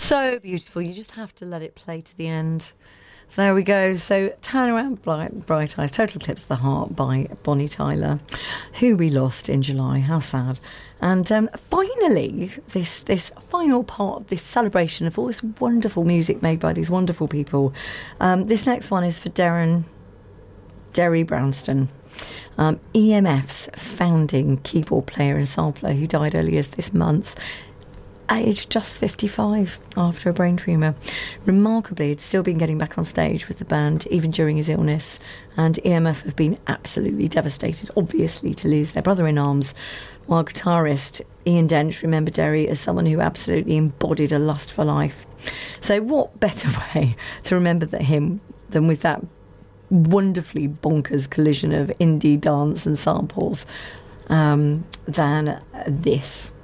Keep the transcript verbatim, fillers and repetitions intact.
So beautiful. You just have to let it play to the end. There we go. So Turn Around Bright, Bright Eyes, Total Eclipse of the Heart by Bonnie Tyler, who we lost in July. How sad. And um, finally, this this final part of this celebration of all this wonderful music made by these wonderful people. Um, this next one is for Darren, Derry Brownston, um, E M F's founding keyboard player and sampler, who died earlier this month, aged just fifty-five after a brain tumour. Remarkably, he'd still been getting back on stage with the band even during his illness, and E M F have been absolutely devastated, obviously, to lose their brother-in-arms, while guitarist Ian Dench remembered Derry as someone who absolutely embodied a lust for life. So what better way to remember that him than with that wonderfully bonkers collision of indie dance and samples um, than this.